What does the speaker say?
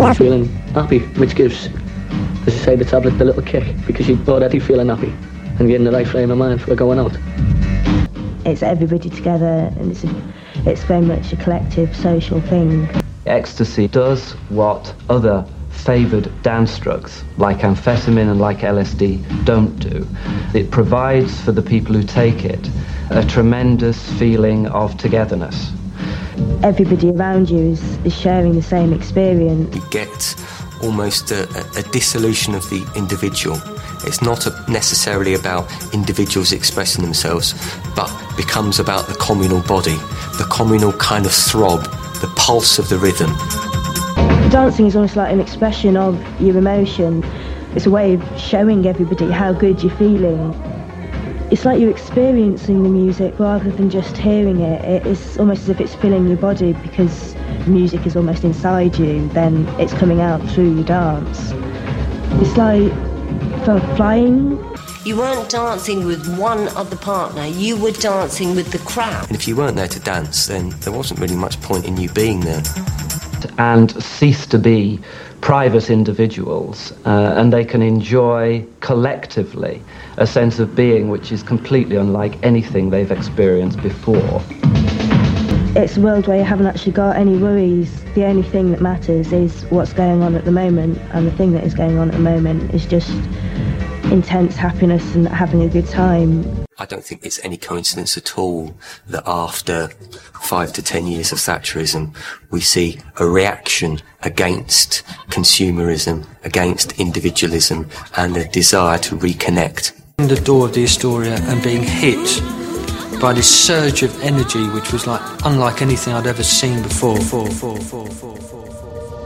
feeling happy, which gives, as you say, the tablet the little kick, because you're already feeling happy and you're in the right frame of mind for going out. It's everybody together, and it's very much a collective social thing. Ecstasy does what other favoured dance drugs like amphetamine and like LSD don't do. It provides for the people who take it a tremendous feeling of togetherness. Everybody around you is sharing the same experience. You get almost a dissolution of the individual. It's not necessarily about individuals expressing themselves, but becomes about the communal body, the communal kind of throb, the pulse of the rhythm. Dancing is almost like an expression of your emotion. It's a way of showing everybody how good you're feeling. It's like you're experiencing the music rather than just hearing it. It's almost as if it's filling your body, because the music is almost inside you, then it's coming out through your dance. It's like flying. You weren't dancing with one other partner, you were dancing with the crowd. And if you weren't there to dance, then there wasn't really much point in you being there. And cease to be private individuals, and they can enjoy collectively a sense of being which is completely unlike anything they've experienced before. It's a world where you haven't actually got any worries. The only thing that matters is what's going on at the moment, and the thing that is going on at the moment is just intense happiness and having a good time. I don't think it's any coincidence at all that after 5 to 10 years of Thatcherism, we see a reaction against consumerism, against individualism, and a desire to reconnect. In the door of the Astoria and being hit by this surge of energy, which was like unlike anything I'd ever seen before.